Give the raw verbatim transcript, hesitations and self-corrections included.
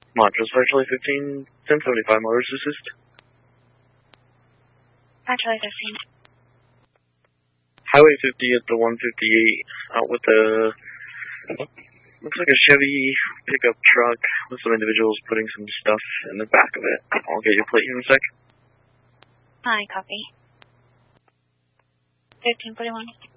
Montrose, Fire Charlie fifteen, ten seventy-five, motors assist. Fire Charlie fifteen. Highway fifty at the one fifty-eight, out with the, looks like a Chevy pickup truck with some individuals putting some stuff in the back of it. I'll get your plate here in a sec. Hi, copy. fifteen forty-one.